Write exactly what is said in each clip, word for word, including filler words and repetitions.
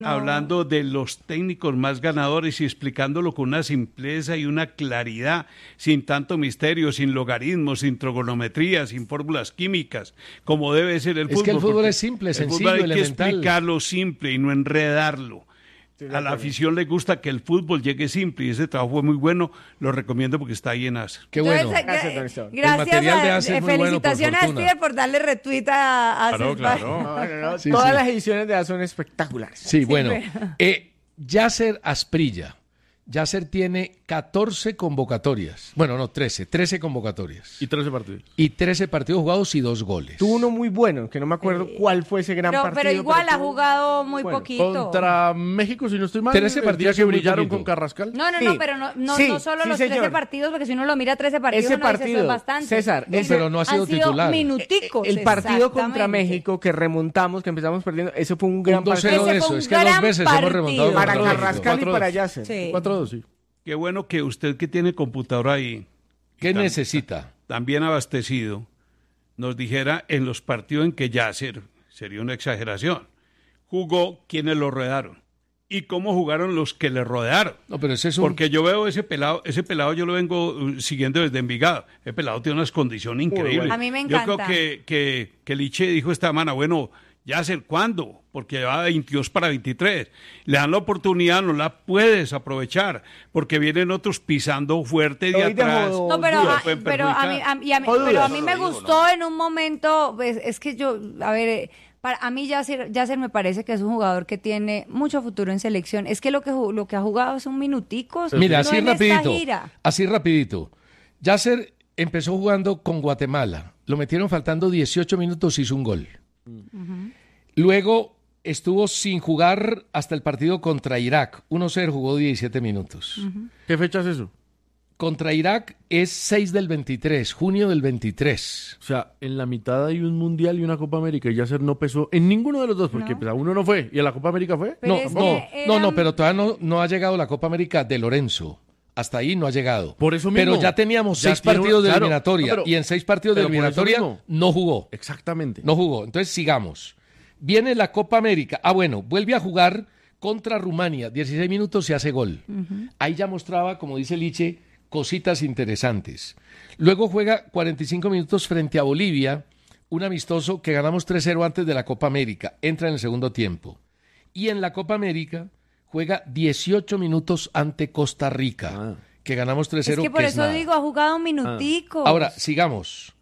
No. Hablando de los técnicos más ganadores y explicándolo con una simpleza y una claridad, sin tanto misterio, sin logaritmos, sin trigonometría, sin fórmulas químicas, como debe ser el Es fútbol. que el fútbol porque es simple, el sencillo, fútbol hay elemental. que explicarlo simple y no enredarlo. A la afición le gusta que el fútbol llegue simple y ese trabajo fue muy bueno, lo recomiendo porque está ahí en A C E R. Qué bueno. Entonces, Gracias, gra- don Esteban. gracias, El material de a- A C E R eh, es muy bueno, por felicitaciones a fortuna. Steven por darle retweet a, a Claro, sus- claro. No, no, no, Sí, todas sí. las ediciones de A son espectaculares. Sí, bueno. pero- Eh, Yasser Asprilla. Yasser tiene catorce convocatorias. Bueno, no, trece. trece convocatorias. Y trece partidos. Y trece partidos jugados y dos goles. Tuvo uno muy bueno, que no me acuerdo cuál fue ese gran pero, partido. pero igual ha tuvo- jugado muy bueno, poquito. Contra México, si no estoy mal, trece el partidos día que es muy brillaron poquito. con Carrascal. No, no, Sí. no, pero no, no, Sí, no solo sí, los señor. trece partidos, porque si uno lo mira trece partidos, Ese uno dice, eso partido, es bastante. César, Dice, ese- pero no ha sido han titular. minuticos. El partido contra exactamente. México que remontamos, que empezamos perdiendo, ese fue un gran Un dos partido. cero de Ese fue eso. un Es que dos gran veces hemos partido. remontado Para contra México. Carrascal y cuatro para dos. Yasser. Sí. cuatro dos, sí. Qué bueno que usted que tiene computadora ahí, ¿Qué Tan- necesita? también abastecido, nos dijera en los partidos en que Yasser, sería una exageración, jugó quienes lo rodearon y cómo jugaron los que le rodearon. No, pero ese es un... Porque yo veo ese pelado, ese pelado yo lo vengo uh, siguiendo desde Envigado. El pelado tiene unas condiciones increíbles. bueno. A mí me Yo encanta. creo que, que, que Liche dijo esta semana, bueno, Yasser, ¿cuándo? Porque va veintidós para veintitrés. Le dan la oportunidad, no la puedes aprovechar, porque vienen otros pisando fuerte de Hoy dejó atrás. dos No, pero, Lo a, pueden pero a mí, perjudicar. a, y a mí- O dudas. pero a mí Eso me lo digo, gustó ¿no? en un momento, pues, es que yo, a ver, eh, para, a mí Yasser, Yasser me parece que es un jugador que tiene mucho futuro en selección. Es que lo que ju- lo que ha jugado es un minutico. Mira, no así en esta rapidito. gira. Así rapidito. Yasser empezó jugando con Guatemala. Lo metieron faltando dieciocho minutos, hizo un gol. Luego estuvo sin jugar hasta el partido contra Irak. uno cero, jugó diecisiete minutos. ¿Qué fecha es eso? Contra Irak es seis del veintitrés, junio del veintitrés. O sea, en la mitad hay un Mundial y una Copa América y Yasser no pesó en ninguno de los dos, porque No. pues, a uno no fue y a la Copa América fue. Pero No, es no, que no, no, eran- pero todavía no, no ha llegado la Copa América de Lorenzo. Hasta ahí no ha llegado. Por eso mismo. Pero ya teníamos Ya seis tiene partidos una- de claro, eliminatoria no, pero- y en seis partidos de pero por eso eliminatoria mismo. no jugó. Exactamente. No jugó. Entonces sigamos. Viene la Copa América. Ah, bueno, vuelve a jugar contra Rumania. dieciséis minutos se hace gol. Ahí ya mostraba, como dice Liche, cositas interesantes. Luego juega cuarenta y cinco minutos frente a Bolivia, un amistoso que ganamos tres cero antes de la Copa América. Entra en el segundo tiempo. Y en la Copa América juega dieciocho minutos ante Costa Rica, Ah. que ganamos tres Es cero. que por es eso nada. digo, ha jugado un minutico. Ahora, sigamos.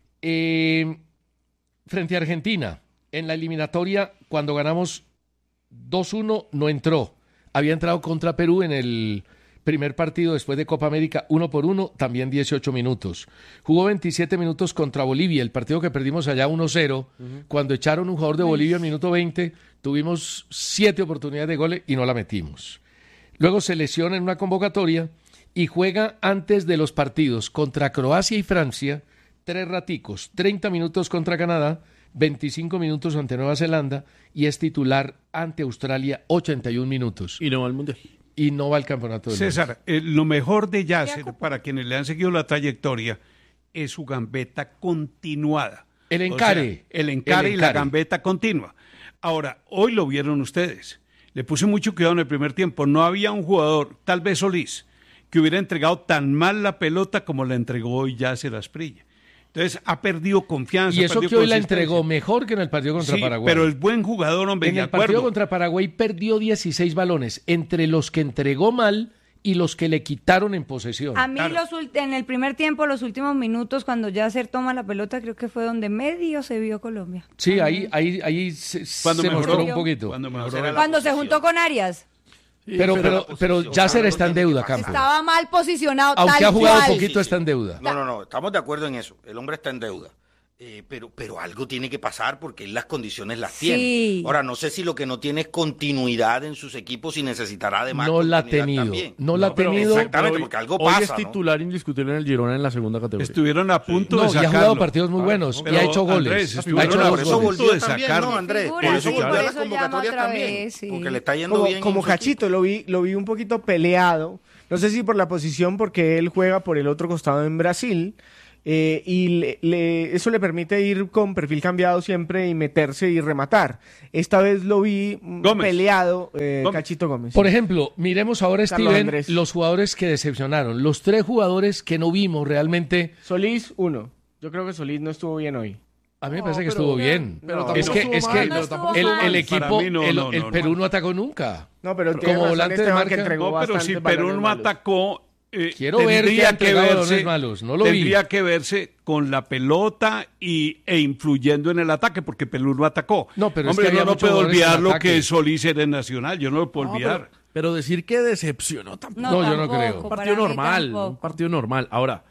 Eh, frente a Argentina, en la eliminatoria, cuando ganamos dos uno, no entró. Había entrado contra Perú en el primer partido después de Copa América, uno por uno, también dieciocho minutos. Jugó veintisiete minutos contra Bolivia, el partido que perdimos allá uno cero. Cuando echaron un jugador de Bolivia al minuto veinte, tuvimos siete oportunidades de gol y no la metimos. Luego se lesiona en una convocatoria y juega antes de los partidos contra Croacia y Francia, tres raticos, treinta minutos contra Canadá, veinticinco minutos ante Nueva Zelanda y es titular ante Australia, ochenta y un minutos. Y no va al Mundial. Y no va al campeonato del mundo. César, eh, lo mejor de Yasser, para quienes le han seguido la trayectoria, es su gambeta continuada. El O encare. sea, el encare El y la encare. gambeta continua. Ahora, hoy lo vieron ustedes. Le puse mucho cuidado en el primer tiempo. No había un jugador, tal vez Solís, que hubiera entregado tan mal la pelota como la entregó hoy Yasser Asprilla. Entonces, ha perdido confianza. Y ha eso que perdido hoy la consistencia. entregó mejor que en el partido contra Sí, Paraguay. pero el buen jugador, hombre, en de el partido acuerdo. contra Paraguay perdió dieciséis balones, entre los que entregó mal y los que le quitaron en posesión. A mí Claro. los ult- en el primer tiempo, los últimos minutos, cuando Yasser toma la pelota, creo que fue donde medio se vio Colombia. Sí, ahí, ahí, ahí se, Cuando se mejoró. mostró un poquito. Cuando No mejoró. será la Cuando se posición. juntó con Arias, Pero, Sí, pero, pero- pero Yasser está en deuda, Campo. estaba mal posicionado, Aunque tal ha jugado cual. poquito, Sí, sí, está en deuda. No, no, no, estamos de acuerdo en eso. El hombre está en deuda. Eh, pero, pero algo tiene que pasar porque él las condiciones las tiene. Sí. Ahora, no sé si lo que no tiene es continuidad en sus equipos y necesitará de más No la ha continuidad tenido. también. No la ha pero- tenido. Exactamente, Hoy- porque algo hoy pasa, es ¿no? titular indiscutible en el Girona en la segunda categoría. Estuvieron a punto No, de y ha sacarlo. jugado partidos muy buenos y Pero, ha hecho goles. Andrés, ha estuvieron hecho a dos Por eso goles. punto volvió de también, sacarlo. ¿no, Andrés? Figura, Por eso sí, volvió por a las eso llama convocatorias otra también. vez, sí. Porque le está yendo Como, bien. como en su Cachito, lo vi, lo vi un poquito peleado. No sé si por la posición, porque él juega por el otro costado en Brasil. Eh, y le- le- eso le permite ir con perfil cambiado siempre y meterse y rematar. Esta vez lo vi mm, Gómez. peleado, eh, Gómez. Cachito Gómez. Por ejemplo, miremos ahora, Carlos Steven, Andrés. los jugadores que decepcionaron. Los tres jugadores que no vimos realmente. Solís, uno. Yo creo que Solís no estuvo bien hoy. A mí me No, parece que pero- estuvo bien. pero No, es tampoco que, estuvo es mal, que pero no tampoco estuvo el, mal. el equipo, Para mí no, el, no, el no, Perú no. no atacó nunca. No, pero Como tiene razón volante de Esteban, que marca. entregó No, pero bastantes si Perú balones no malos. atacó, eh, Quiero ver que tendría ha entregado balones malos, no lo vi. tendría que verse con la pelota y, e influyendo en el ataque, porque Perú no atacó. No, pero es Hombre, que había yo no muchos puedo jugadores en olvidar lo ataque. que Solís era en Nacional, yo no lo puedo No, olvidar. pero, pero decir que decepcionó tampoco. No, yo no tampoco, creo. Un para partido mí normal, tampoco. un partido normal. Ahora,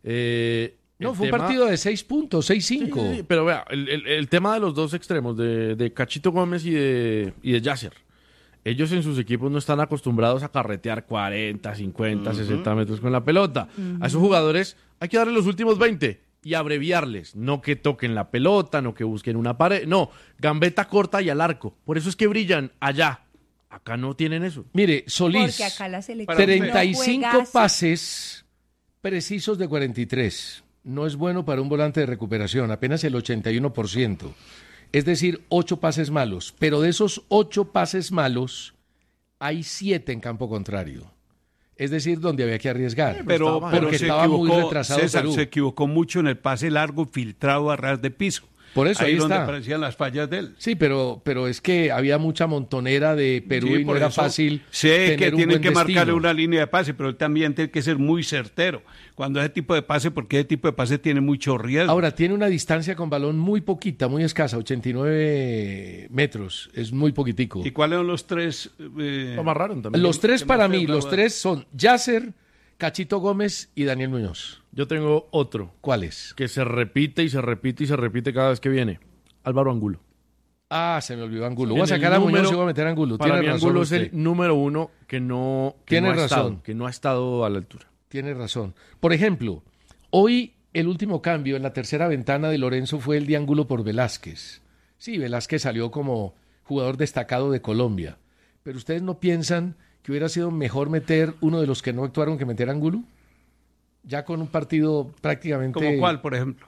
eh, No, el fue un tema- partido de seis puntos, seis Sí, cinco. sí, sí, pero vea, el, el- el tema de los dos extremos, de, de Cachito Gómez y de, y de Yasser. Ellos en sus equipos no están acostumbrados a carretear cuarenta, cincuenta, sesenta metros con la pelota. A esos jugadores hay que darle los últimos veinte y abreviarles. No que toquen la pelota, no que busquen una pared. No, gambeta corta y al arco. Por eso es que brillan allá. Acá no tienen eso. Mire, Solís, Porque acá la selección Para treinta y cinco no juega así. pases precisos de cuarenta y tres. No es bueno para un volante de recuperación, apenas el ochenta y uno por ciento. Es decir, ocho pases malos. Pero de esos ocho pases malos, hay siete en campo contrario. Es decir, donde había que arriesgar. Pero, estaba- pero porque se estaba muy equivocó, retrasado César, Perú. se equivocó mucho en el pase largo filtrado a ras de piso. Por eso, ahí es donde está. aparecían las fallas de él. Sí, pero, pero es que había mucha montonera de Perú Sí, y no por era eso fácil. Sé que tener un tienen buen que marcarle destino. una línea de pase, pero él también tiene que ser muy certero. Cuando ese tipo de pase, porque ese tipo de pase tiene mucho riesgo. Ahora, tiene una distancia con balón muy poquita, muy escasa, ochenta y nueve metros. Es muy poquitico. ¿Y cuáles son los tres? eh, Lo amarraron también. Los tres ¿qué para más te mí, los aplaudan? tres son Yasser, Cachito Gómez y Daniel Muñoz. Yo tengo otro ¿Cuáles? que se repite y se repite y se repite cada vez que viene. Álvaro Angulo. Ah, se me olvidó Angulo. En Voy a el sacar a Muñoz número- y voy a meter a Angulo. Para Tiene mí razón Angulo es usted. el número uno que no, que Tiene no ha razón. estado, que no ha estado a la altura. Tiene razón. Por ejemplo, hoy el último cambio en la tercera ventana de Lorenzo fue el de Angulo por Velázquez. Sí, Velázquez salió como jugador destacado de Colombia. Pero ustedes no piensan que hubiera sido mejor meter uno de los que no actuaron que meter a Angulo? Ya con un partido prácticamente ¿Como cuál, por ejemplo?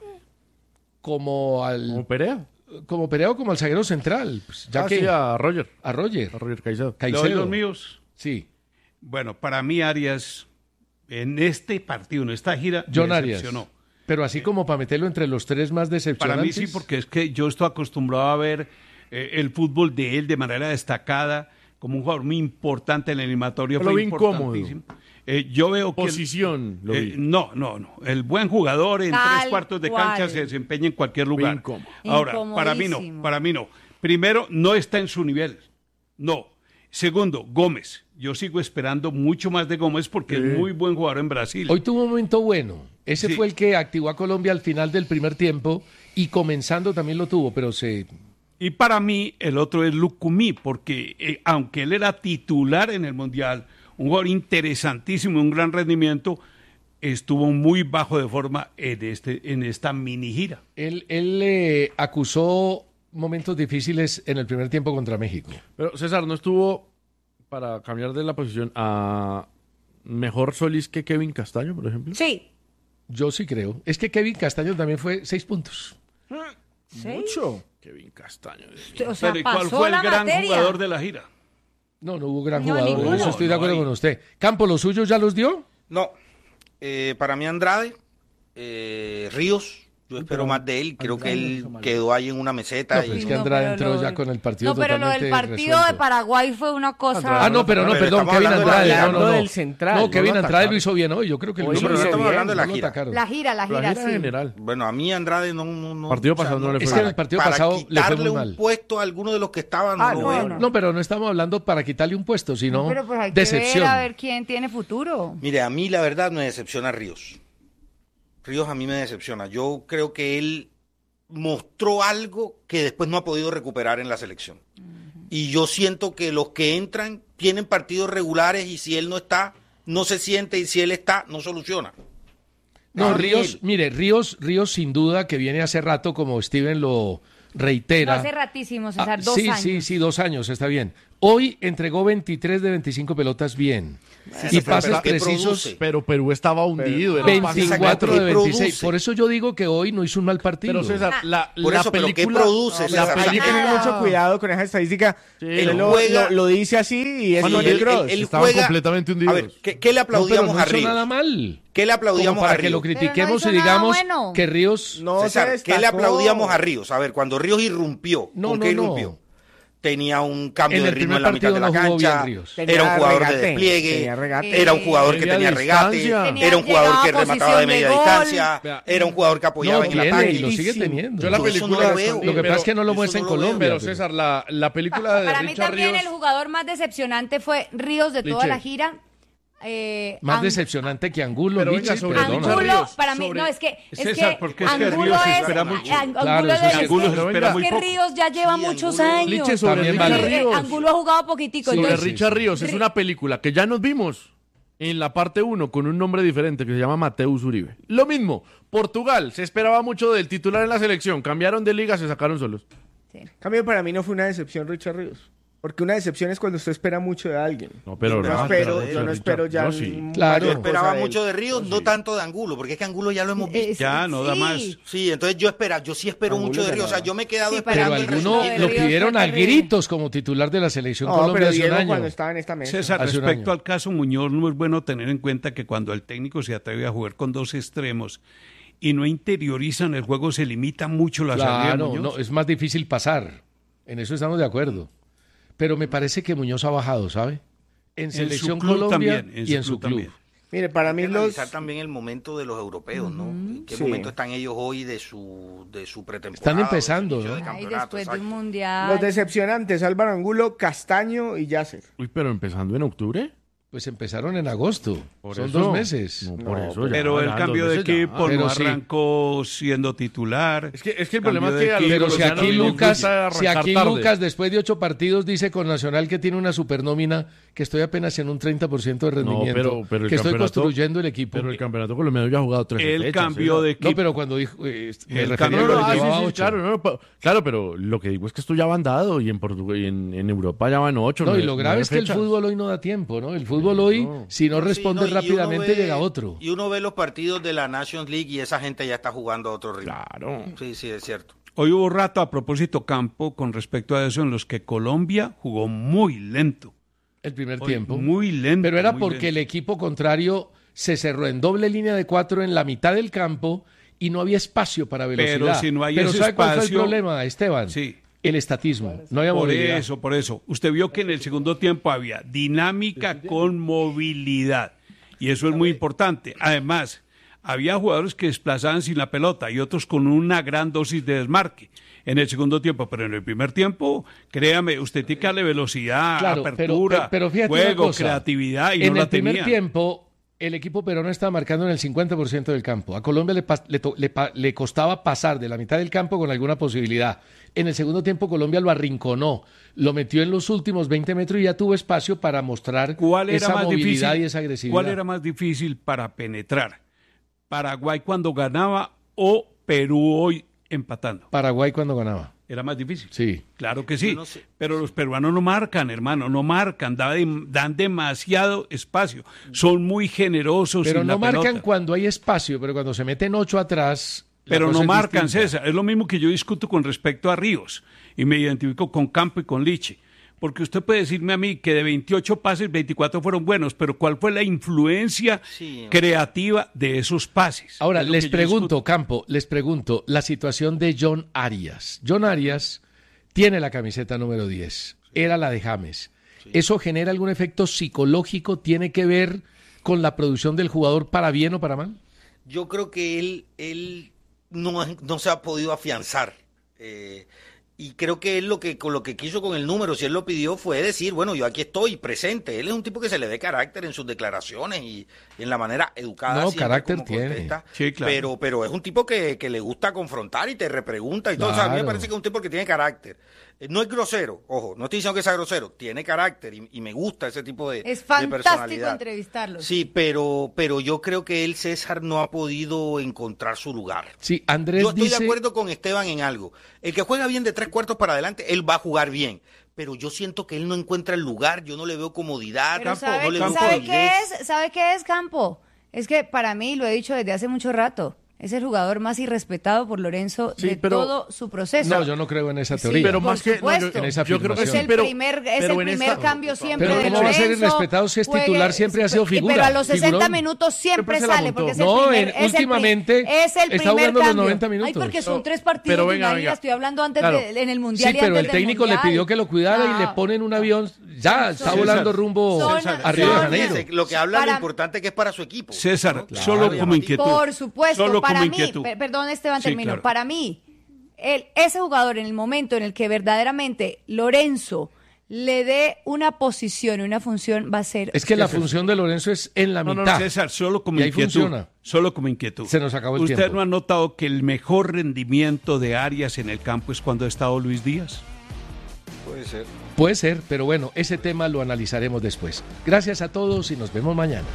como al Como Perea. como Pereira como al zaguero central, pues, ya Ah, que sí, a Roger. a Roger, A Roger Caicedo. ¿Le doy Caicedo. los míos? Sí, Bueno, para mí Arias, en este partido, en esta gira, John me Arias. decepcionó. Pero así como para meterlo entre los tres más Para decepcionantes. mí sí, porque es que yo estoy acostumbrado a ver eh, el fútbol de él de manera destacada, como un jugador muy importante en la eliminatoria. Lo fue vi incómodo. importantísimo. Eh, yo veo que... Posición, lo eh, vi. no, no, no. El buen jugador en Tal tres cuartos de cual. cancha se desempeña en cualquier lugar. incómodo. Ahora, para mí no, Incomodísimo. para mí no. Primero, no está en su nivel. No. Segundo, Gómez. Yo sigo esperando mucho más de Gómez porque es muy buen jugador en Brasil. Hoy tuvo un momento bueno. Ese Sí. fue el que activó a Colombia al final del primer tiempo y comenzando también lo tuvo, pero se Y para mí el otro es Lucumí, porque eh, aunque él era titular en el Mundial, un jugador interesantísimo, un gran rendimiento, estuvo muy bajo de forma en, este, en esta mini gira. él, él eh, acusó momentos difíciles en el primer tiempo contra México. Pero César, ¿no estuvo, para cambiar de la posición, a mejor Solís que Kevin Castaño, por ejemplo? Sí. Yo sí creo. Es que Kevin Castaño también fue seis puntos. ¿Sí? Mucho. Kevin Castaño. O sea, Pero ¿y cuál pasó fue el la gran materia. jugador de la gira? No, no hubo gran No, jugador. ninguno. Eso estoy de No, acuerdo hay- con usted. Campo, ¿los suyos ya los dio? No, eh, para mí Andrade, eh, Ríos, yo espero más de él, creo que él quedó ahí en una meseta. No, y- pero es Sí, que no, Andrade pero entró lo- ya con el partido No, pero lo del totalmente partido resuelto. de Paraguay fue una cosa. Ah, no, pero no, Pero perdón, estamos Kevin hablando de Andrade. la- No, no, hablando no. del central, No, no Kevin lo Andrade atacaron. lo hizo bien hoy. Yo creo que lo Hoy hizo lo pero no hizo bien. estamos bien, hablando de la No lo gira. atacaron. La gira, la La gira, gira sí. general. Bueno, a mí Andrade no... no, no Partido o sea, pasado no no- le fue Es que bien. en el partido para pasado le fue quitarle muy un mal. puesto a alguno de los que estaban, Ah, no lo no, veo. no. No, pero no estamos hablando para quitarle un puesto, sino Pero pues hay que decepción. ver a ver quién tiene futuro. Mire, a mí la verdad me decepciona Ríos. Ríos a mí me decepciona. Yo creo que él mostró algo que después no ha podido recuperar en la selección. Y yo siento que los que entran tienen partidos regulares y si él no está, no se siente y si él está, no soluciona. No, A mí Ríos, él- mire, Ríos, Ríos sin duda que viene hace rato, como Steven lo No reitera. hace ratísimo, Ah, César, dos sí, años. sí, sí, dos años, está bien. Hoy entregó veintitrés de veinticinco pelotas bien. Y pero- pases pero ¿qué precisos, produce? Pero Perú estaba hundido. eran pases- veinticuatro de ¿qué veintiséis. produce? Por eso yo digo que hoy no hizo un mal partido. Pero César, la, Por la eso, pero ¿qué película... produce, la César? Hay que película- tener mucho cuidado con esa estadística. Sí, Él él lo, juega- lo- lo dice así y es Cuando con él- el cross. él- él Estaban juega- completamente hundidos. A ver, ¿qué, qué le No, pero aplaudíamos no a hizo Ríos? nada mal. ¿Qué le Como aplaudíamos para a que Ríos? lo critiquemos Pero y no hizo nada digamos bueno. que Ríos... No se César, ¿qué le destacó. aplaudíamos a Ríos? A ver, cuando Ríos irrumpió, No, ¿con no, qué no. irrumpió? Tenía un cambio En de el ritmo primer en la mitad de la partido no jugó cancha, bien Ríos. Tenía era un jugador regate, de despliegue, tenía regate. era un jugador que Tenía tenía regate, distancia. Tenía- era un jugador llegaba que a remataba de posición media de gol. distancia, Vea. era un jugador que apoyaba No, en el tiene, ataque. y lo sigue teniendo. Yo la Yo eso no película... lo veo. Lo que pero- pasa es que no lo eso muestra en no lo veo. Colombia. Pero César, la, la película de Para mí Richard también Ríos... el jugador más decepcionante fue Ríos de toda Liche. la gira. Eh, Más Ang- decepcionante que Angulo, Pero Lichi, venga, sobre perdona. Richard Angulo, Ríos, para mí, sobre- no, es que, es César, que porque es que Angulo Ríos es, espera mucho. Ang- Claro, Angulo eso es- sí. es Angulo que- se espera es muy que poco. Ríos ya lleva Sí, muchos Angulo- años. Liche, sobre También Richard vale. Eh, Ríos. Angulo ha jugado poquitico. Sobre entonces- Richard Ríos, es Ri- una película que ya nos vimos en la parte uno con un nombre diferente que se llama Mateus Uribe. Lo mismo, Portugal, se esperaba mucho del titular en la selección, cambiaron de liga, se sacaron solos. En cambio, para mí no fue una decepción Richard Ríos. Porque una decepción es cuando usted espera mucho de alguien. No, pero yo no, no espero, pero yo no Richard- espero ya yo sí. un- Claro. Yo mayor cosa esperaba de él. mucho de Ríos, no tanto de Angulo, porque es que Angulo ya lo hemos visto. Es- Ya, no da sí. más. Sí, entonces yo espera, yo sí espero Angulo mucho de ya Ríos. O sea, no. yo me he quedado Sí, Pero esperando el alguno resultado de lo Ríos pidieron fue a terrible. gritos como titular de la selección No, Colombia pero hace un Diego año. cuando estaba en esta mesa. César, Hace un respecto año. al caso Muñoz, no es bueno tener en cuenta que cuando el técnico se atreve a jugar con dos extremos y no interiorizan el juego, se limita mucho la salida de Claro, Muñoz. no, es más difícil pasar. En eso estamos de acuerdo. Pero me parece que Muñoz ha bajado, ¿sabe? En su Selección club Colombia también, en y su en su club club. también. Mire, para mí Hay que los... analizar también el momento de los europeos, ¿no? ¿En qué Sí. momento están ellos hoy de su, de su pretemporada? Están o de su empezando, inicio ¿no? de Ay, campeonato, después de un exacto. mundial. Los decepcionantes, Álvaro Angulo, Castaño y Yasser. Uy, pero empezando en octubre. Pues empezaron en agosto. Por Son eso. dos meses. No, por No, eso ya, Pero el ya, cambio dos de meses ya. equipo Pero no sí. arrancó siendo titular. Es que, es que el Cambio problema es de que a los equipo, Pero los si colombianos aquí les Lucas, gusta si arrancar aquí tarde. Lucas después de ocho partidos dice con Nacional que tiene una supernómina, que estoy apenas en un treinta por ciento de No, rendimiento, pero- pero el que estoy campeonato- construyendo el equipo. Pero el campeonato colombiano ya ha jugado tres El fechas, cambio César. de equipo. No, pero cuando dijo, eh, me El refería cambio a No, lo no, que ah, sí, llevaba sí, ocho. claro, no, pa- claro, pero lo que digo es que esto ya van dado y en Portugal y en, en Europa ya van ocho. No, y nueve- lo grave nueve es que el fechas. fútbol hoy no da tiempo, ¿no? El fútbol hoy, si no Sí, responde no, y uno rápidamente, ve- llega otro. Y uno ve los partidos de la Nations League y esa gente ya está jugando a otro ritmo. Claro. Sí, sí, es cierto. Hoy hubo rato a propósito campo con respecto a eso en los que Colombia jugó muy lento. El primer Hoy, tiempo. Muy lento. Pero era muy porque el lento. equipo contrario se cerró en doble línea de cuatro en la mitad del campo y no había espacio para velocidad. Pero si no hay Pero ese ¿sabe cuál fue el espacio- problema, Esteban? Sí. El estatismo. No había Por movilidad. eso, por eso. Usted vio que en el segundo tiempo había dinámica con movilidad. Y eso es muy importante. Además, había jugadores que desplazaban sin la pelota y otros con una gran dosis de desmarque en el segundo tiempo. Pero en el primer tiempo, créame, usted tiene que darle velocidad, Claro, pero- apertura, pero- pero fíjate una juego, cosa. creatividad y en no el la primer tenía. tiempo, el equipo peruano estaba marcando en el cincuenta por ciento del campo. A Colombia le, pas- le to- le pa- le costaba pasar de la mitad del campo con alguna posibilidad. En el segundo tiempo, Colombia lo arrinconó, lo metió en los últimos veinte metros y ya tuvo espacio para mostrar ¿Cuál era esa más movilidad difícil? y esa agresividad. ¿Cuál era más difícil para penetrar? ¿Paraguay cuando ganaba o Perú hoy empatando? Paraguay cuando ganaba. Era más difícil. Sí. Claro que sí, Yo no sé. pero los peruanos no marcan, hermano, no marcan, dan, dan demasiado espacio, son muy generosos Pero sin no la marcan pelota. cuando hay espacio, pero cuando se meten ocho atrás. la Pero cosa no es marcan, distinta. César. Es lo mismo que yo discuto con respecto a Ríos y me identifico con Campo y con Liche. Porque usted puede decirme a mí que de veintiocho pases, veinticuatro fueron buenos, pero ¿cuál fue la influencia Sí. creativa de esos pases? Ahora, Es lo les que yo pregunto, discuto. Campo, les pregunto la situación de John Arias. John Arias tiene la camiseta número diez, era la de James. ¿Eso genera algún efecto psicológico? ¿Tiene que ver con la producción del jugador para bien o para mal? Yo creo que él, él no, no se ha podido afianzar. Eh, y creo que él lo que con lo que quiso con el número, si él lo pidió, fue decir, bueno, yo aquí estoy presente. Él es un tipo que se le ve carácter en sus declaraciones y en la manera educada. No, siempre carácter como tiene. contesta. Sí, claro. Pero, pero es un tipo que, que le gusta confrontar y te repregunta y todo. O sea, a mí me Claro. parece que es un tipo que tiene carácter. Eh, No es grosero, ojo, no estoy diciendo que sea grosero, tiene carácter y, y me gusta ese tipo de, Es de fantástico personalidad. entrevistarlo. Sí, pero, pero yo creo que él, César, no ha podido encontrar su lugar. Sí, Andrés Yo estoy dice... de acuerdo con Esteban en algo. El que juega bien de tres cuartos para adelante, él va a jugar bien. pero yo siento que él no encuentra el lugar, yo no le veo comodidad, Pero Campo, ¿sabe, no le veo ¿sabe qué fluidez. es? ¿Sabe qué es, Campo? Es que para mí, lo he dicho desde hace mucho rato, es el jugador más irrespetado por Lorenzo Sí, de pero- todo su proceso. No, yo no creo en esa Sí, teoría. pero por más que no, supuesto. yo, En esa yo creo que Es sí, el pero, primer, es pero el en primer esta- cambio siempre Pero de ¿cómo va a ser Lorenzo, irrespetado si es juegue- titular? Siempre ha sido figura, Pero a los sesenta figurón. minutos siempre Siempre se la sale, montó. porque es el No, primer, en- es el pri- últimamente es el está primer jugando los cambio. noventa Ay, minutos. porque son No, tres partidos, pero venga, Dinaida, venga. estoy hablando antes Claro. de, en el Mundial Sí, y pero antes el del técnico le Mundial. pidió que lo cuidara y No. le ponen un avión. Ya, está César, volando rumbo son- a Río de son- Janeiro. Lo que habla Para- lo importante que es para su equipo. César, ¿no? solo Claro. como inquietud. Por supuesto, Solo para como mí, inquietud. per- perdón Esteban, Sí, termino, claro. para mí, el, ese jugador en el momento en el que verdaderamente Lorenzo le dé una posición y una función va a ser... Es que la función de Lorenzo es en la No, no, mitad. no, César, solo como Y ahí inquietud. funciona. Solo como inquietud. Se nos acabó el ¿Usted tiempo. no ha notado que el mejor rendimiento de Arias en el campo es cuando ha estado Luis Díaz? Puede ser. Puede ser, pero bueno, ese tema lo analizaremos después. Gracias a todos y nos vemos mañana.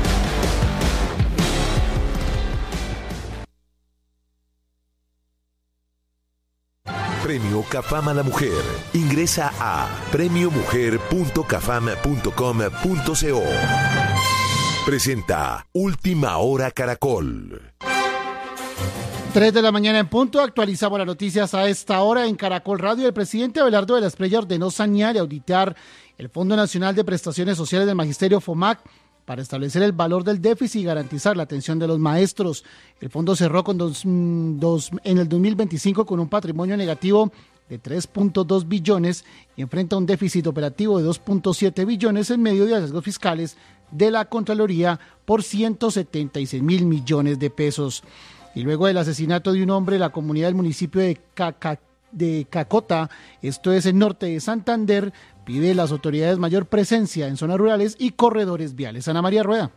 Premio Cafam a la Mujer. Ingresa a premio mujer punto cafam punto com punto co. Presenta Última Hora Caracol. tres de la mañana en punto, actualizamos las noticias a esta hora en Caracol Radio. El presidente Abelardo de la Espriella ordenó sanear y auditar el Fondo Nacional de Prestaciones Sociales del Magisterio FOMAC para establecer el valor del déficit y garantizar la atención de los maestros. El fondo cerró con dos, dos, en el dos mil veinticinco con un patrimonio negativo de tres punto dos billones y enfrenta un déficit operativo de dos punto siete billones en medio de riesgos fiscales de la Contraloría por ciento setenta y seis mil millones de pesos. Y luego del asesinato de un hombre en la comunidad del municipio de, Caca, de Cacota, esto es el norte de Santander, pide las autoridades mayor presencia en zonas rurales y corredores viales. Ana María Rueda.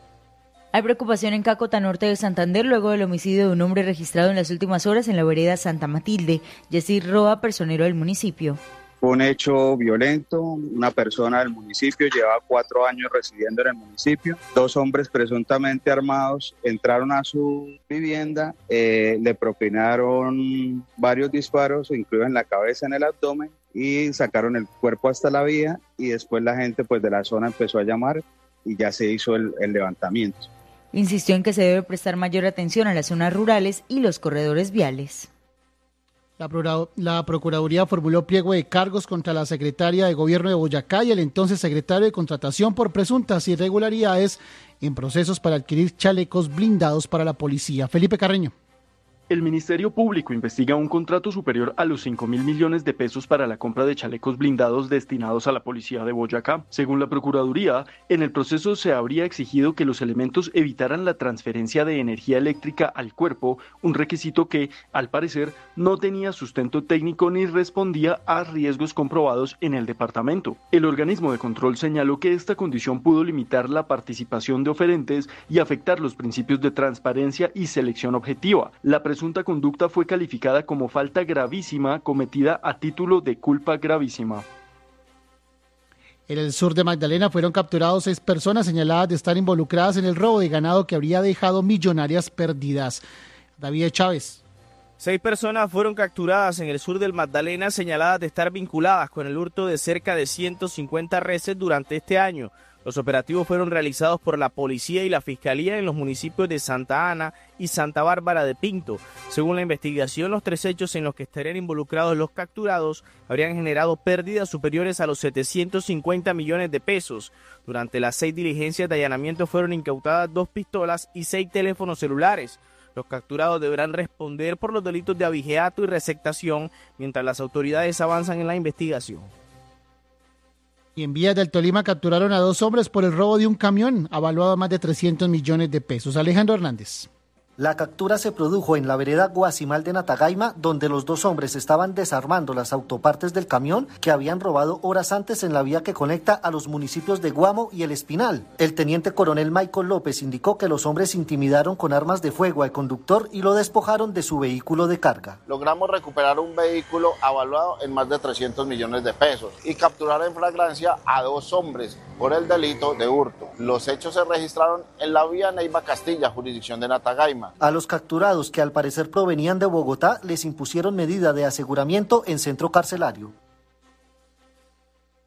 Hay preocupación en Cacota, norte de Santander, luego del homicidio de un hombre registrado en las últimas horas en la vereda Santa Matilde. Yesir Roa, personero del municipio. Fue un hecho violento, una persona del municipio llevaba cuatro años residiendo en el municipio, dos hombres presuntamente armados entraron a su vivienda, eh, le propinaron varios disparos, incluidos en la cabeza, en el abdomen, y sacaron el cuerpo hasta la vía y después la gente pues de la zona empezó a llamar y ya se hizo el, el levantamiento. Insistió en que se debe prestar mayor atención a las zonas rurales y los corredores viales. La, Procura- la Procuraduría formuló pliego de cargos contra la secretaria de Gobierno de Boyacá y el entonces secretario de Contratación por presuntas irregularidades en procesos para adquirir chalecos blindados para la policía. Felipe Carreño. El Ministerio Público investiga un contrato superior a los cinco mil millones de pesos para la compra de chalecos blindados destinados a la policía de Boyacá. Según la Procuraduría, en el proceso se habría exigido que los elementos evitaran la transferencia de energía eléctrica al cuerpo, un requisito que, al parecer, no tenía sustento técnico ni respondía a riesgos comprobados en el departamento. El organismo de control señaló que esta condición pudo limitar la participación de oferentes y afectar los principios de transparencia y selección objetiva. La presunta conducta fue calificada como falta gravísima cometida a título de culpa gravísima. En el sur de Magdalena fueron capturados seis personas señaladas de estar involucradas en el robo de ganado que habría dejado millonarias pérdidas. David Chávez. Seis personas fueron capturadas en el sur del Magdalena señaladas de estar vinculadas con el hurto de cerca de ciento cincuenta reses durante este año. Los operativos fueron realizados por la policía y la fiscalía en los municipios de Santa Ana y Santa Bárbara de Pinto. Según la investigación, los tres hechos en los que estarían involucrados los capturados habrían generado pérdidas superiores a los setecientos cincuenta millones de pesos. Durante las seis diligencias de allanamiento fueron incautadas dos pistolas y seis teléfonos celulares. Los capturados deberán responder por los delitos de abigeato y receptación mientras las autoridades avanzan en la investigación. Y en Vías del Tolima capturaron a dos hombres por el robo de un camión, avaluado a más de trescientos millones de pesos. Alejandro Hernández. La captura se produjo en la vereda Guasimal de Natagaima, donde los dos hombres estaban desarmando las autopartes del camión que habían robado horas antes en la vía que conecta a los municipios de Guamo y El Espinal. El teniente coronel Michael López indicó que los hombres intimidaron con armas de fuego al conductor y lo despojaron de su vehículo de carga. Logramos recuperar un vehículo evaluado en más de trescientos millones de pesos y capturar en flagrancia a dos hombres por el delito de hurto. Los hechos se registraron en la vía Neiva Castilla, jurisdicción de Natagaima. A los capturados, que al parecer provenían de Bogotá, les impusieron medida de aseguramiento en centro carcelario.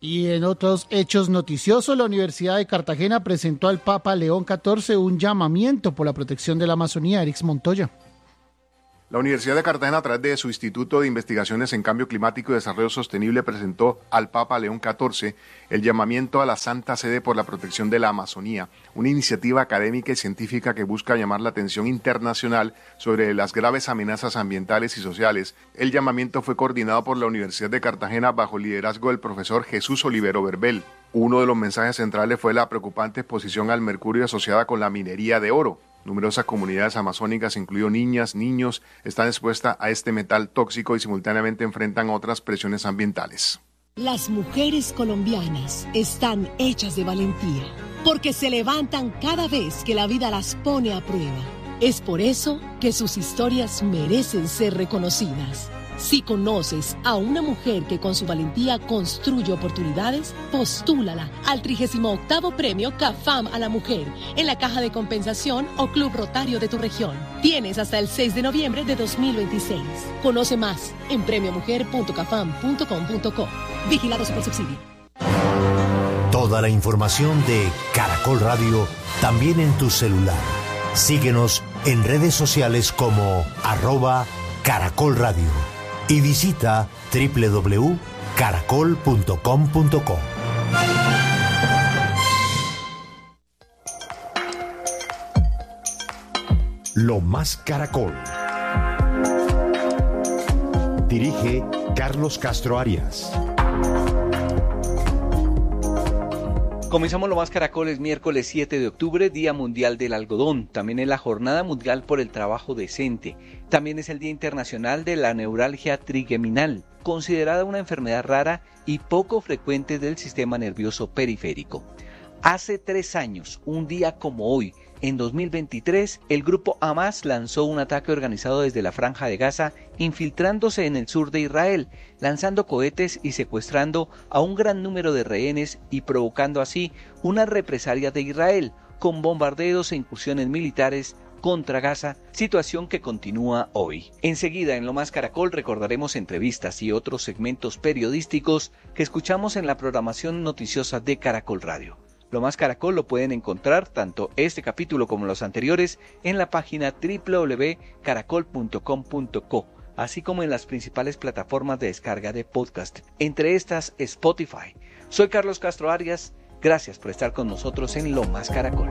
Y en otros hechos noticiosos, la Universidad de Cartagena presentó al Papa León catorce un llamamiento por la protección de la Amazonía. Erix Montoya. La Universidad de Cartagena, a través de su Instituto de Investigaciones en Cambio Climático y Desarrollo Sostenible, presentó al Papa León catorce el llamamiento a la Santa Sede por la protección de la Amazonía, una iniciativa académica y científica que busca llamar la atención internacional sobre las graves amenazas ambientales y sociales. El llamamiento fue coordinado por la Universidad de Cartagena bajo el liderazgo del profesor Jesús Olivero Verbel. Uno de los mensajes centrales fue la preocupante exposición al mercurio asociada con la minería de oro. Numerosas comunidades amazónicas, incluido niñas, niños, están expuestas a este metal tóxico y simultáneamente enfrentan otras presiones ambientales. Las mujeres colombianas están hechas de valentía, porque se levantan cada vez que la vida las pone a prueba. Es por eso que sus historias merecen ser reconocidas. Si conoces a una mujer que con su valentía construye oportunidades, postúlala al trigésimo octavo Premio CAFAM a la Mujer en la Caja de Compensación o Club Rotario de tu región. Tienes hasta el seis de noviembre de dos mil veintiséis. Conoce más en premio mujer punto cafam punto com punto co. Vigilado Supersubsidio. Toda la información de Caracol Radio también en tu celular. Síguenos en redes sociales como arroba Caracol Radio. Y visita doble u doble u doble u punto caracol punto com punto co. Lo más Caracol. Dirige Carlos Castro Arias. Comenzamos Lo Más Caracol, es miércoles siete de octubre, Día Mundial del Algodón. También es la Jornada Mundial por el Trabajo Decente. También es el Día Internacional de la Neuralgia Trigeminal, considerada una enfermedad rara y poco frecuente del sistema nervioso periférico. Hace tres años, un día como hoy, en dos mil veintitrés, el grupo Hamas lanzó un ataque organizado desde la Franja de Gaza, infiltrándose en el sur de Israel, lanzando cohetes y secuestrando a un gran número de rehenes y provocando así una represalia de Israel, con bombardeos e incursiones militares contra Gaza, situación que continúa hoy. Enseguida, en Lo Más Caracol, recordaremos entrevistas y otros segmentos periodísticos que escuchamos en la programación noticiosa de Caracol Radio. Lo Más Caracol lo pueden encontrar, tanto este capítulo como los anteriores, en la página doble u doble u doble u punto caracol punto com punto co, así como en las principales plataformas de descarga de podcast, entre estas Spotify. Soy Carlos Castro Arias, gracias por estar con nosotros en Lo Más Caracol.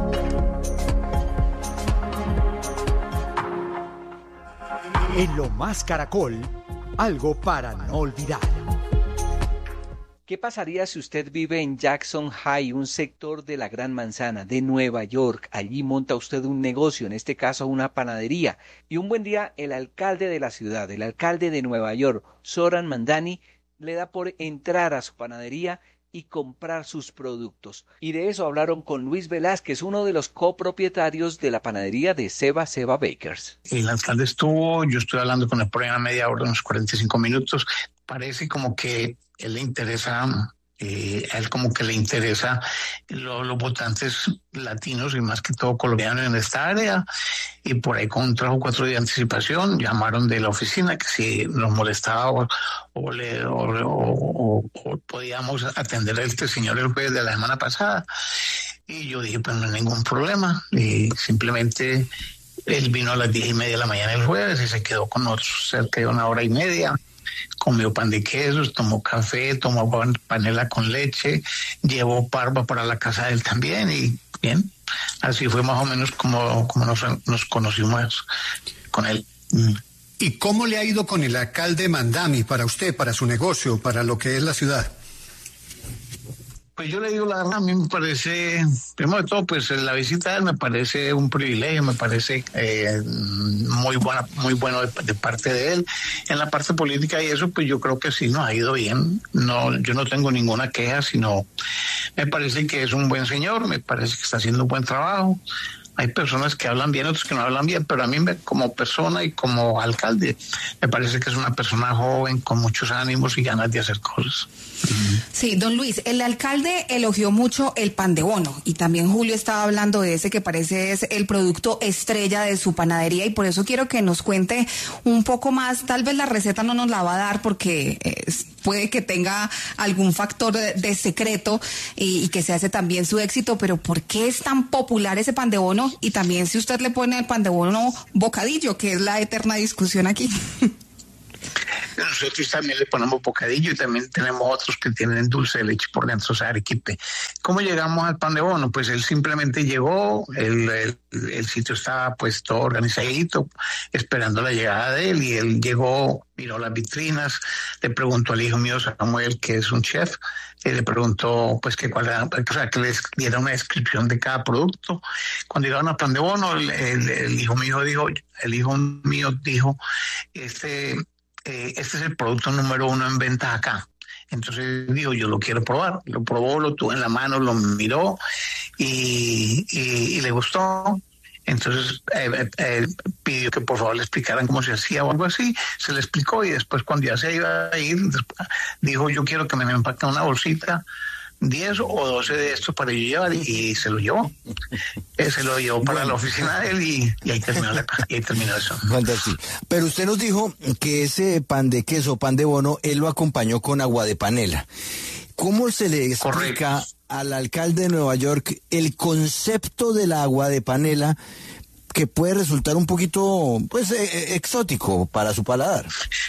En Lo Más Caracol, algo para no olvidar. ¿Qué pasaría si usted vive en Jackson High, un sector de la Gran Manzana de Nueva York? Allí monta usted un negocio, en este caso una panadería, y un buen día el alcalde de la ciudad, el alcalde de Nueva York, Zoran Mandani, le da por entrar a su panadería y comprar sus productos. Y de eso hablaron con Luis Velázquez, uno de los copropietarios de la panadería de Seba Seba Bakers. El alcalde estuvo, yo estoy hablando con él por ahí una media hora, unos cuarenta y cinco minutos. Parece como que él le interesa, eh, a él como que le interesa lo, los votantes latinos y más que todo colombianos en esta área, y por ahí con tres o cuatro días de anticipación llamaron de la oficina que si nos molestaba o, o, le, o, o, o, o podíamos atender a este señor el jueves de la semana pasada, y yo dije pues no hay ningún problema, y simplemente él vino a las diez y media de la mañana el jueves y se quedó con nosotros cerca de una hora y media. Comió pan de quesos, tomó café, tomó panela con leche, llevó parva para la casa de él también, y bien, así fue más o menos como, como nos, nos conocimos con él. ¿Y cómo le ha ido con el alcalde Mandani para usted, para su negocio, para lo que es la ciudad? Pues yo le digo la verdad, a mí me parece, primero de todo, pues la visita de él me parece un privilegio, me parece eh, muy buena, muy bueno de, de parte de él. En la parte política y eso, pues yo creo que sí nos ha ido bien. No, yo no tengo ninguna queja, sino me parece que es un buen señor, me parece que está haciendo un buen trabajo. Hay personas que hablan bien, otros que no hablan bien, pero a mí me, como persona y como alcalde me parece que es una persona joven con muchos ánimos y ganas de hacer cosas. Sí, don Luis, el alcalde elogió mucho el pan de bono y también Julio estaba hablando de ese que parece es el producto estrella de su panadería y por eso quiero que nos cuente un poco más. Tal vez la receta no nos la va a dar porque eh, puede que tenga algún factor de, de secreto y, y que se hace también su éxito, pero ¿por qué es tan popular ese pan de bono? Y también si usted le pone el pan de bono bocadillo, que es la eterna discusión aquí. Nosotros también le ponemos bocadillo y también tenemos otros que tienen dulce de leche por dentro, o sea, arequipe. ¿Cómo llegamos al pan de bono? Pues él simplemente llegó, el, el, el sitio estaba pues todo organizadito, esperando la llegada de él, y él llegó, miró las vitrinas, le preguntó al hijo mío Samuel, que es un chef, y le preguntó pues que cuál era, o sea, que les diera una descripción de cada producto. Cuando llegaron al pan de bono, el, el, el hijo mío dijo, el hijo mío dijo, este... este es el producto número uno en ventas acá. Entonces digo, yo lo quiero probar. Lo probó, lo tuvo en la mano, lo miró y, y, y le gustó. Entonces eh, eh, pidió que por favor le explicaran cómo se hacía o algo así. Se le explicó y después cuando ya se iba a ir, dijo, yo quiero que me empaquen una bolsita, diez o doce de estos para yo llevar, y se lo llevó. Eh, se lo llevó para la oficina de él y, y ahí terminó la, y ahí terminó eso. Fantástico. Pero usted nos dijo que ese pan de queso, pan de bono, él lo acompañó con agua de panela. ¿Cómo se le explica Correcto. al alcalde de Nueva York el concepto del agua de panela, que puede resultar un poquito pues eh, exótico para su paladar?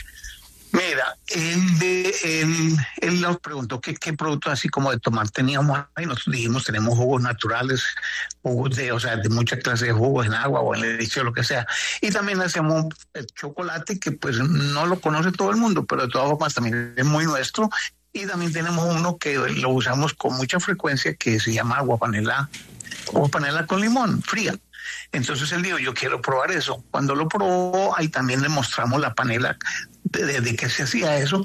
Mira, él, de, él, él nos preguntó qué, qué productos así como de tomar teníamos, y nosotros dijimos tenemos jugos naturales, jugos de, o sea, de mucha clase de jugos en agua o en leche o lo que sea, y también hacemos el chocolate que pues no lo conoce todo el mundo, pero de todas formas también es muy nuestro, y también tenemos uno que lo usamos con mucha frecuencia que se llama agua panela, agua panela con limón, fría. Entonces él dijo, yo quiero probar eso. Cuando lo probó, ahí también le mostramos la panela de, de, de que se hacía eso.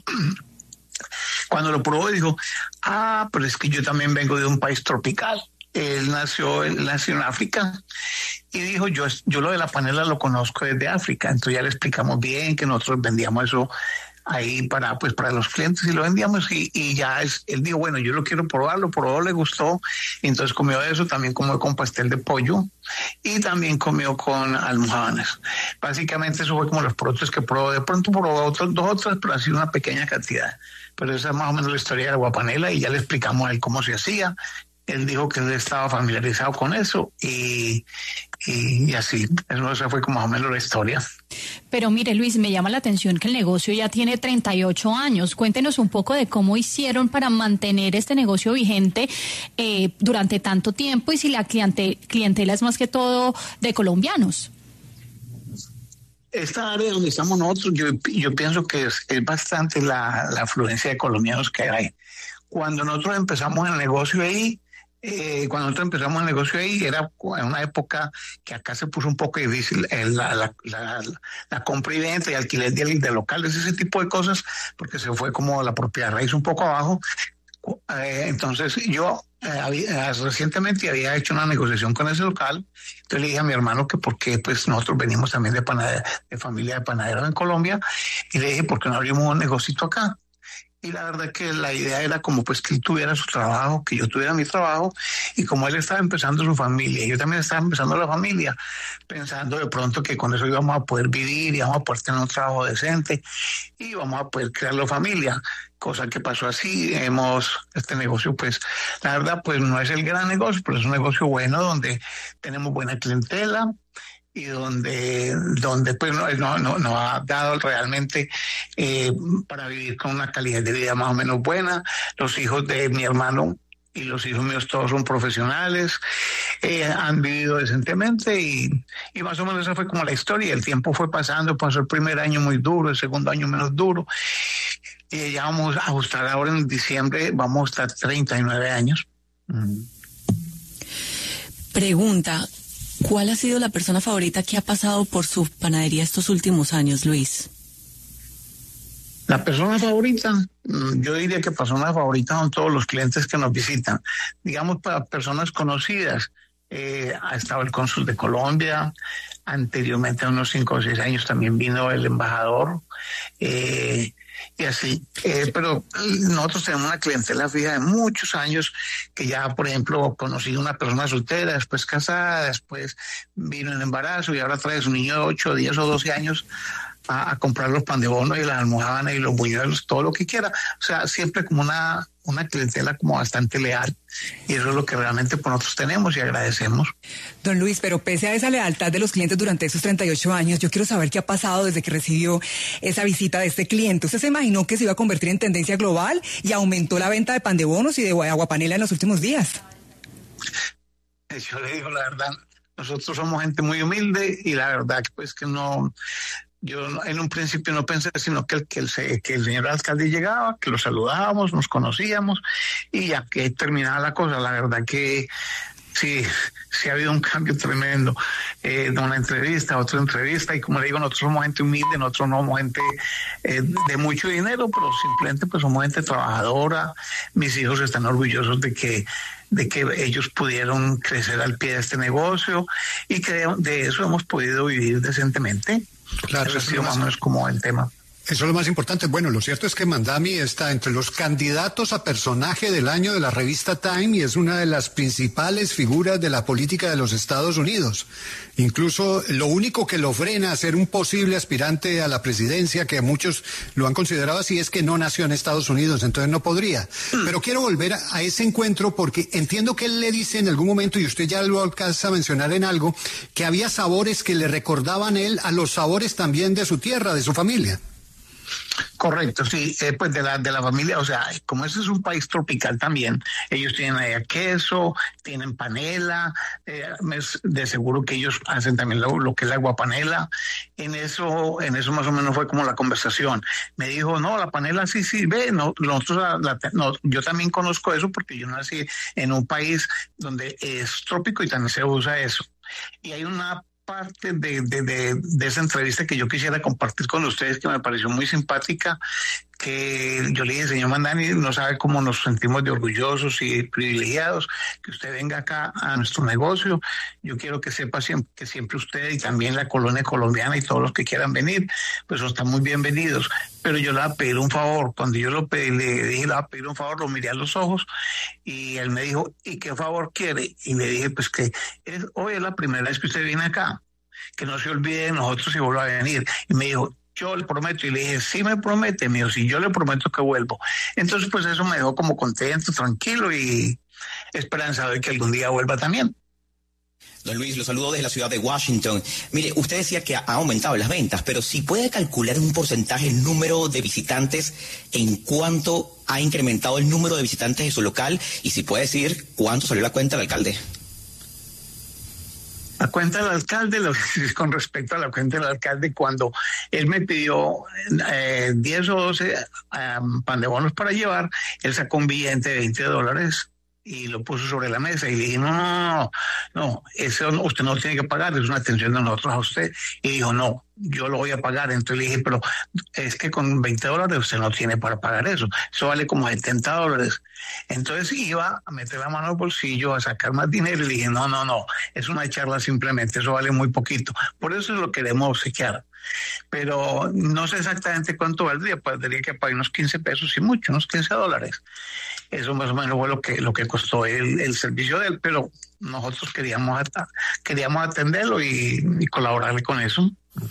Cuando lo probó, dijo, ah, pero es que yo también vengo de un país tropical. Él nació, él nació en África y dijo, yo, yo lo de la panela lo conozco desde África. Entonces ya le explicamos bien que nosotros vendíamos eso ahí para pues para los clientes y lo vendíamos y, y ya es, él dijo, bueno, yo lo quiero probar, lo probó, le gustó, y entonces comió eso, también comió con pastel de pollo y también comió con almojábanas. Básicamente eso fue como los productos que probó. De pronto probó otros, dos otras, pero así una pequeña cantidad. Pero esa es más o menos la historia de la guapanela y ya le explicamos a él cómo se hacía. Él dijo que él estaba familiarizado con eso y, y, y así, eso, esa fue como más o menos la historia. Pero mire, Luis, me llama la atención que el negocio ya tiene treinta y ocho años. Cuéntenos un poco de cómo hicieron para mantener este negocio vigente eh, durante tanto tiempo y si la cliente, clientela es más que todo de colombianos. Esta área donde estamos nosotros, yo, yo pienso que es, es bastante la, la afluencia de colombianos que hay. Cuando nosotros empezamos el negocio ahí, Eh, cuando nosotros empezamos el negocio ahí, era en una época que acá se puso un poco difícil eh, la, la, la, la compra y venta y alquiler de, de locales, ese tipo de cosas, porque se fue como la propiedad raíz un poco abajo. Eh, entonces yo eh, había, recientemente había hecho una negociación con ese local, entonces le dije a mi hermano que por qué pues nosotros venimos también de, panade- de familia de panaderos en Colombia, y le dije, ¿por qué no abrimos un negocito acá? Y la verdad que la idea era como pues que él tuviera su trabajo, que yo tuviera mi trabajo, y como él estaba empezando su familia, yo también estaba empezando la familia, pensando de pronto que con eso íbamos a poder vivir, íbamos a poder tener un trabajo decente, y íbamos a poder crear la familia, cosa que pasó así. Hemos, este negocio pues, la verdad pues no es el gran negocio, pero es un negocio bueno donde tenemos buena clientela, y donde, donde pues no, no, no, no ha dado realmente eh, para vivir con una calidad de vida más o menos buena. Los hijos de mi hermano y los hijos míos todos son profesionales, eh, han vivido decentemente y, y más o menos esa fue como la historia. El tiempo fue pasando, pasó el primer año muy duro, el segundo año menos duro, y ya vamos a ajustar ahora en diciembre, vamos a estar treinta y nueve años. Mm. Pregunta, ¿cuál ha sido la persona favorita que ha pasado por su panadería estos últimos años, Luis? La persona favorita, yo diría que persona favorita son todos los clientes que nos visitan. Digamos, para personas conocidas, eh, ha estado el cónsul de Colombia, anteriormente, unos cinco o seis años, también vino el embajador, eh, y así. Eh, pero nosotros tenemos una clientela fija de muchos años, que ya, por ejemplo, conocí una persona soltera, después casada, después vino en embarazo y ahora trae su niño de ocho, diez o doce años a, a comprar los pan de bono y las almojábanas y los buñuelos, todo lo que quiera. O sea, siempre como una, una clientela como bastante leal, y eso es lo que realmente por nosotros tenemos y agradecemos. Don Luis, pero pese a esa lealtad de los clientes durante esos treinta y ocho años, yo quiero saber qué ha pasado desde que recibió esa visita de este cliente. ¿Usted se imaginó que se iba a convertir en tendencia global y aumentó la venta de pan de bonos y de aguapanela en los últimos días? Yo le digo la verdad, nosotros somos gente muy humilde y la verdad pues que no... Yo en un principio no pensé, sino que el, que, el, que el señor alcalde llegaba, que lo saludábamos, nos conocíamos y ya que terminaba la cosa. La verdad que sí, sí ha habido un cambio tremendo, eh, de una entrevista a otra entrevista, y como le digo, nosotros somos gente humilde, nosotros no somos gente eh, de mucho dinero, pero simplemente pues somos gente trabajadora. Mis hijos están orgullosos de que de que ellos pudieron crecer al pie de este negocio y que de, de eso hemos podido vivir decentemente. Claro, eso ha sido más o menos como el tema. Eso es lo más importante. Bueno, lo cierto es que Mandami está entre los candidatos a personaje del año de la revista Time y es una de las principales figuras de la política de los Estados Unidos. Incluso lo único que lo frena a ser un posible aspirante a la presidencia, que muchos lo han considerado así, es que no nació en Estados Unidos, entonces no podría. Pero quiero volver a, a ese encuentro porque entiendo que él le dice en algún momento, y usted ya lo alcanza a mencionar en algo, que había sabores que le recordaban él a los sabores también de su tierra, de su familia. Correcto, sí, eh, pues de la de la familia, o sea, como este es un país tropical también, ellos tienen allá queso, tienen panela, eh, de seguro que ellos hacen también lo, lo que es la aguapanela. En eso, en eso más o menos fue como la conversación. Me dijo, no, la panela sí sirve, no, nosotros la, la, no, yo también conozco eso porque yo nací en un país donde es trópico y también se usa eso. Y hay una parte de, de, de, de esa entrevista que yo quisiera compartir con ustedes, que me pareció muy simpática, que yo le dije, señor Mandani, no sabe cómo nos sentimos de orgullosos y privilegiados que usted venga acá a nuestro negocio. Yo quiero que sepa siempre, que siempre usted y también la colonia colombiana y todos los que quieran venir, pues están muy bienvenidos. Pero yo le voy a pedir un favor. Cuando yo lo pedí, le dije, le voy a pedir un favor, lo miré a los ojos y él me dijo, ¿y qué favor quiere? Y le dije, pues que es, hoy es la primera vez que usted viene acá, que no se olvide de nosotros y vuelva a venir. Y me dijo, yo le prometo. Y le dije, sí me promete, mío, sí, yo le prometo que vuelvo. Entonces, pues eso me dejó como contento, tranquilo y esperanzado de que algún día vuelva también. Don Luis, lo saludo desde la ciudad de Washington. Mire, usted decía que ha aumentado las ventas, pero si puede calcular un porcentaje, el número de visitantes, en cuánto ha incrementado el número de visitantes de su local, y si puede decir cuánto salió la cuenta del alcalde. La cuenta del alcalde, lo, con respecto a la cuenta del alcalde, cuando él me pidió eh, diez o doce um, pan de bonos para llevar, él sacó un billete de veinte dólares y lo puso sobre la mesa y le dije, no, no, no, no, eso usted no tiene que pagar, es una atención de nosotros a usted. Y dijo, no, yo lo voy a pagar. Entonces le dije, pero es que con veinte dólares usted no tiene para pagar eso, eso vale como setenta dólares. Entonces iba a meter la mano al bolsillo, a sacar más dinero y le dije, no, no, no, es una charla simplemente, eso vale muy poquito, por eso lo queremos obsequiar. Pero no sé exactamente cuánto valdría, pues tendría que pagar unos quince pesos y mucho, unos quince dólares. Eso más o menos fue lo que lo que costó el, el servicio de él, pero nosotros queríamos queríamos atenderlo y, y colaborarle con eso.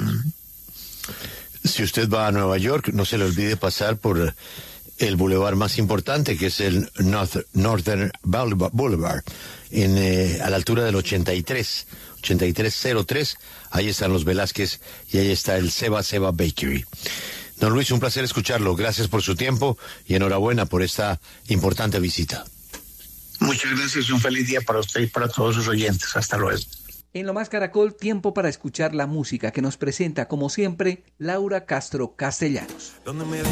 Si usted va a Nueva York, no se le olvide pasar por el bulevar más importante, que es el North, Northern Boulevard, en, eh, a la altura del ochenta y tres, ochenta y tres cero tres, ahí están los Velázquez y ahí está el Seba Seba Bakery. Don Luis, un placer escucharlo. Gracias por su tiempo y enhorabuena por esta importante visita. Muchas gracias y un feliz día para usted y para todos sus oyentes. Hasta luego. En Lo Más Caracol, tiempo para escuchar la música que nos presenta, como siempre, Laura Castro Castellanos.